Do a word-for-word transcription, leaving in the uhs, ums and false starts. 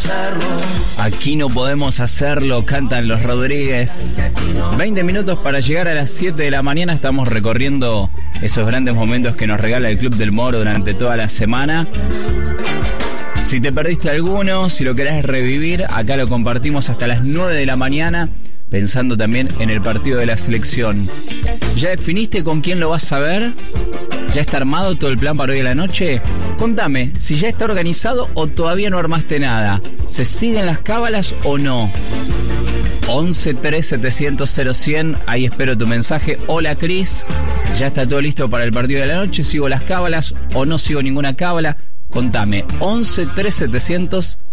Aquí no podemos hacerlo, cantan los Rodríguez. veinte minutos para llegar a las siete de la mañana. Estamos recorriendo esos grandes momentos que nos regala el Club del Moro durante toda la semana. Si te perdiste alguno, si lo querés revivir, acá lo compartimos hasta las nueve de la mañana, pensando también en el partido de la selección. ¿Ya definiste con quién lo vas a ver? ¿Ya está armado todo el plan para hoy a la noche? Contame, si ya está organizado o todavía no armaste nada. ¿Se siguen las cábalas o no? once tres setecientos cero cien, ahí espero tu mensaje. Hola Cris, ¿ya está todo listo para el partido de la noche? ¿Sigo las cábalas o no sigo ninguna cábala? Contame, once tres setecientos